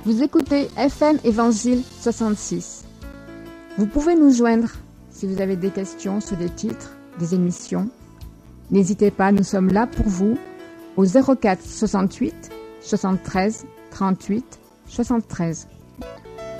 Vous écoutez FM Évangile 66. Vous pouvez nous joindre si vous avez des questions sur les titres des émissions. N'hésitez pas, nous sommes là pour vous au 04 68 73 38 73.